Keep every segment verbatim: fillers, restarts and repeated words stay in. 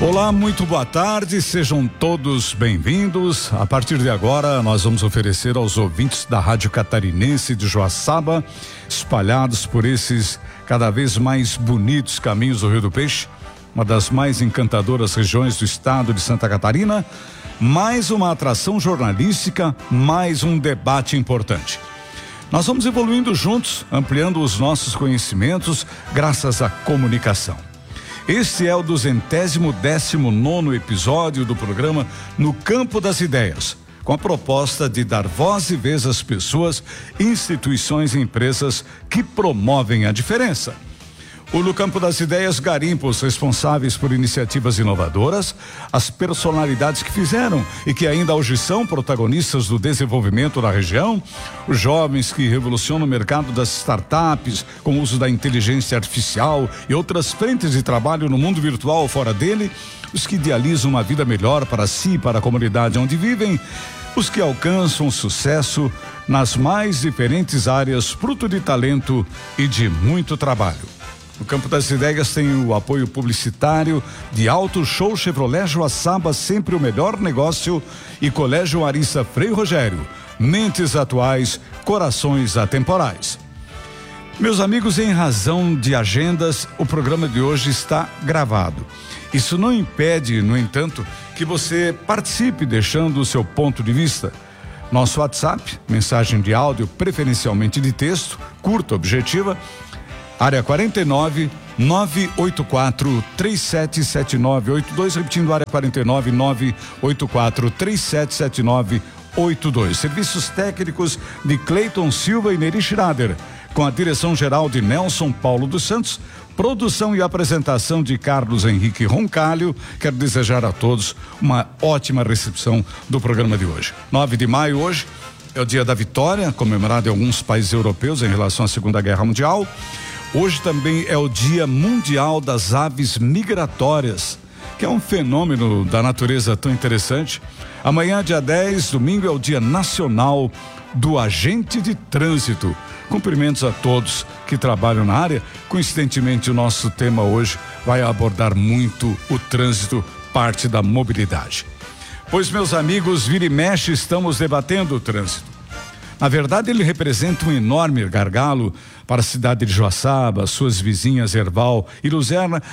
Olá, muito boa tarde, sejam todos bem-vindos. A partir de agora, nós vamos oferecer aos ouvintes da Rádio Catarinense de Joaçaba, espalhados por esses cada vez mais bonitos caminhos do Rio do Peixe, uma das mais encantadoras regiões do estado de Santa Catarina, mais uma atração jornalística, mais um debate importante. Nós vamos evoluindo juntos, ampliando os nossos conhecimentos graças à comunicação. Este é o duzentésimo décimo nono episódio do programa No Campo das Ideias, com a proposta de dar voz e vez às pessoas, instituições e empresas que promovem a diferença. O No Campo das Ideias garimpa os responsáveis por iniciativas inovadoras, as personalidades que fizeram e que ainda hoje são protagonistas do desenvolvimento da região, os jovens que revolucionam o mercado das startups com o uso da inteligência artificial e outras frentes de trabalho no mundo virtual ou fora dele, os que idealizam uma vida melhor para si e para a comunidade onde vivem, os que alcançam sucesso nas mais diferentes áreas, fruto de talento e de muito trabalho. O Campo das Ideias tem o apoio publicitário de Auto Show Chevrolet Joaçaba, sempre o melhor negócio, e Colégio Arissa Frei Rogério, mentes atuais, corações atemporais. Meus amigos, em razão de agendas, o programa de hoje está gravado. Isso não impede, no entanto, que você participe deixando o seu ponto de vista. Nosso WhatsApp, mensagem de áudio, preferencialmente de texto, curta, objetiva, área quarenta e nove, nove oito quatro, três sete sete nove oito dois, repetindo, área quarenta e nove, nove oito quatro, três sete sete nove oito dois. Serviços técnicos de Cleiton Silva e Neri Schrader, com a direção geral de Nelson Paulo dos Santos, produção e apresentação de Carlos Henrique Roncalho. Quero desejar a todos uma ótima recepção do programa de hoje. nove de maio hoje é o dia da vitória, comemorado em alguns países europeus em relação à Segunda Guerra Mundial. Hoje também é o Dia Mundial das Aves Migratórias, que é um fenômeno da natureza tão interessante. Amanhã, dia dez, domingo, é o Dia Nacional do Agente de Trânsito. Cumprimentos a todos que trabalham na área. Coincidentemente, o nosso tema hoje vai abordar muito o trânsito, parte da mobilidade. Pois, meus amigos, vira e mexe, estamos debatendo o trânsito. Na verdade, ele representa um enorme gargalo para a cidade de Joaçaba, suas vizinhas Erval e Luzerna,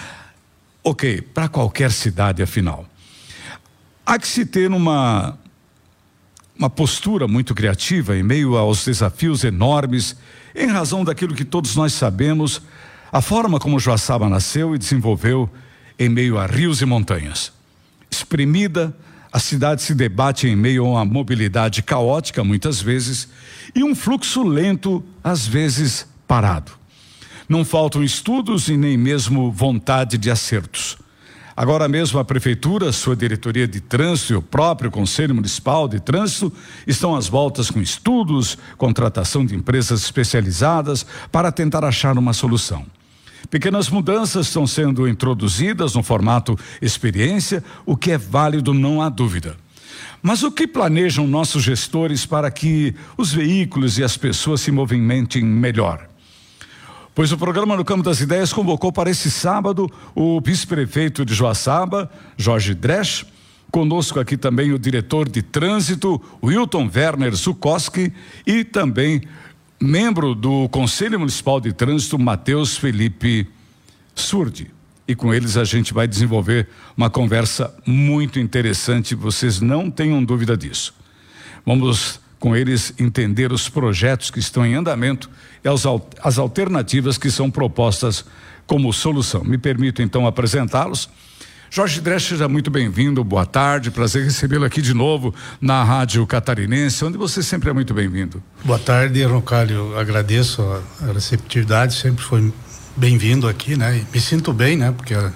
ok, para qualquer cidade afinal. Há que se ter uma, uma postura muito criativa em meio aos desafios enormes, em razão daquilo que todos nós sabemos, a forma como Joaçaba nasceu e desenvolveu em meio a rios e montanhas. Espremida, a cidade se debate em meio a uma mobilidade caótica, muitas vezes, e um fluxo lento, às vezes parado. Não faltam estudos e nem mesmo vontade de acertos. Agora mesmo a Prefeitura, sua diretoria de trânsito e o próprio Conselho Municipal de Trânsito estão às voltas com estudos, contratação de empresas especializadas para tentar achar uma solução. Pequenas mudanças estão sendo introduzidas no formato experiência, o que é válido, não há dúvida. Mas o que planejam nossos gestores para que os veículos e as pessoas se movimentem melhor? Pois o programa No Campo das Ideias convocou para esse sábado o vice-prefeito de Joaçaba, Jorge Dresch, conosco aqui também o diretor de trânsito, Wilton Werner Zukoski, e também membro do Conselho Municipal de Trânsito, Matheus Felipe Surdi. E com eles a gente vai desenvolver uma conversa muito interessante, vocês não tenham dúvida disso. Vamos com eles entender os projetos que estão em andamento e as, as alternativas que são propostas como solução. Me permito então apresentá-los. Jorge Dresch, seja muito bem-vindo, boa tarde, prazer recebê-lo aqui de novo na Rádio Catarinense, onde você sempre é muito bem-vindo. Boa tarde, Roncalho, agradeço a, a receptividade, sempre foi bem-vindo aqui, né? E me sinto bem, né? Porque é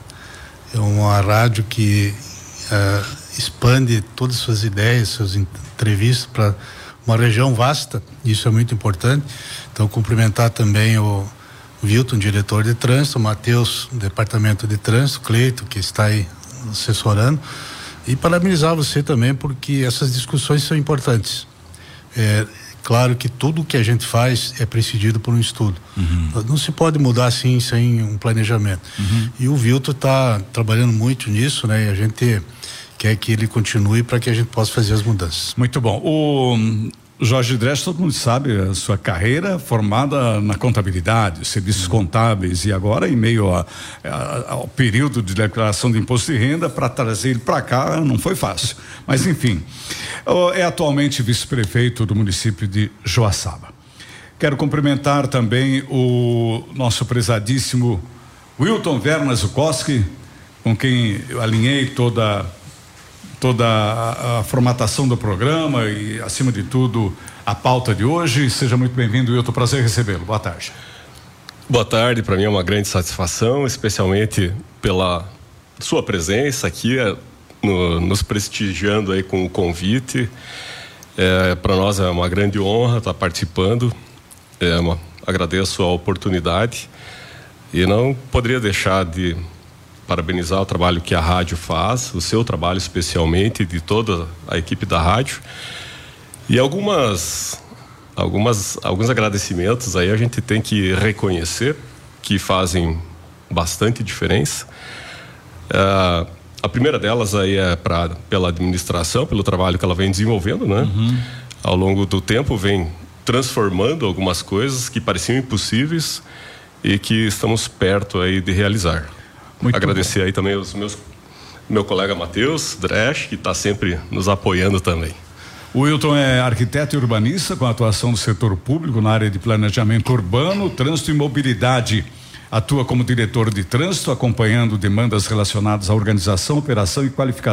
uma rádio que uh, expande todas as suas ideias, suas entrevistas para uma região vasta, isso é muito importante. Então, cumprimentar também o Wilton, diretor de trânsito, o Matheus, departamento de trânsito, Cleito, que está aí assessorando, e parabenizar você também, porque essas discussões são importantes. É, claro que tudo que a gente faz é precedido por um estudo. Uhum. Não se pode mudar assim sem um planejamento. Uhum. E o Vilton está trabalhando muito nisso, né? E a gente quer que ele continue para que a gente possa fazer as mudanças. Muito bom. O Jorge Dresch, todo mundo sabe a sua carreira formada na contabilidade, serviços uhum. contábeis, e agora em meio a, a, ao período de declaração de imposto de renda, para trazer ele para cá não foi fácil, mas enfim, é atualmente vice-prefeito do município de Joaçaba. Quero cumprimentar também o nosso prezadíssimo Wilton Werner Zukoski, com quem eu alinhei toda toda a, a formatação do programa e, acima de tudo, a pauta de hoje. Seja muito bem-vindo, Wilton, prazer recebê-lo. Boa tarde. Boa tarde, para mim é uma grande satisfação, especialmente pela sua presença aqui, no, nos prestigiando aí com o convite. É, para nós é uma grande honra estar participando. É uma, agradeço a oportunidade e não poderia deixar de parabenizar o trabalho que a rádio faz, o seu trabalho especialmente, de toda a equipe da rádio, e algumas algumas alguns agradecimentos aí a gente tem que reconhecer que fazem bastante diferença. Uh, a primeira delas aí é pra, pela administração, pelo trabalho que ela vem desenvolvendo, né? Uhum. Ao longo do tempo vem transformando algumas coisas que pareciam impossíveis e que estamos perto aí de realizar. Muito Agradecer bom. Aí também os meus meu colega Matheus Dresch, que está sempre nos apoiando também. O Wilton é arquiteto e urbanista com atuação no setor público na área de planejamento urbano, trânsito e mobilidade. Atua como diretor de trânsito, acompanhando demandas relacionadas à organização, operação e qualificação